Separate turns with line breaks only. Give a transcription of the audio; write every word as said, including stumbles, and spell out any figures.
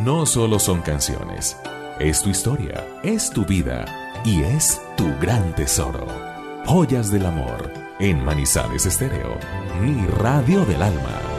no solo son canciones, es tu historia, es tu vida y es tu gran tesoro. Joyas del amor en Manizales Estéreo, mi radio del alma.